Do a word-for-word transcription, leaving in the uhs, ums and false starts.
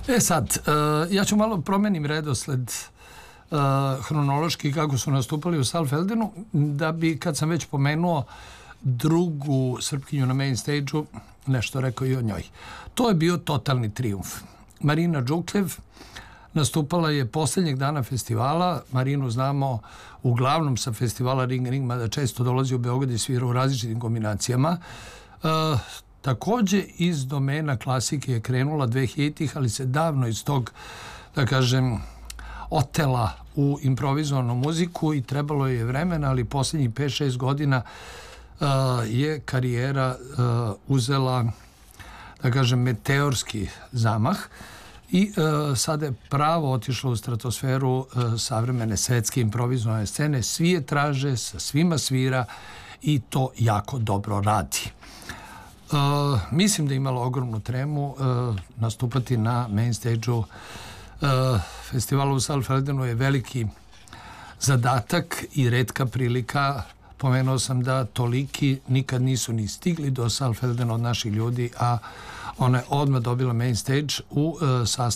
E sad, ja ću malo promenim redosled hronološki kako su nastupali u Saalfeldenu, da bi, kad sam već pomenuo drugu Srpkinju na main stage-u, nešto rekao i o njoj. To je bio totalni trijumf. Marina Džukljev nastupala je posljednjeg dana festivala. Marinu znamo uglavnom sa festivala Ring Ring, mada često dolazi u Beograd i svira u različitim kombinacijama. E, takođe iz domena klasike je krenula dve hiljaditih, ali se davno iz tog, da kažem, otela u improvizovanu muziku i trebalo je vremena, ali posljednjih pet šest godina uh, je karijera uh, uzela, da kažem, meteorski zamah i uh, sada je pravo otišla u stratosferu uh, savremene svetske improvizovane scene. Svi je traže, sa svima svira i to jako dobro radi. Uh, mislim da je imala ogromnu tremu uh, nastupati na main stage-u Uh, festivala u Saalfeldenu je veliki zadatak i retka prilika. Pomenuo sam da toliki nikad nisu ni stigli do Saalfeldena od naših ljudi, a ona je odmah dobila main stage u uh, sastavu